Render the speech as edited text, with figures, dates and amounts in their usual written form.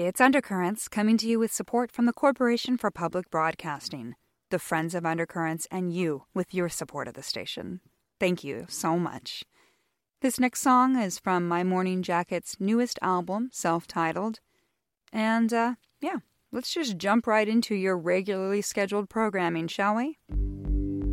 It's Undercurrents, coming to you with support from the Corporation for Public Broadcasting, the Friends of Undercurrents, and you with your support of the station. Thank you so much. This next song is from My Morning Jacket's newest album, self-titled. And, let's just jump right into your regularly scheduled programming, shall we?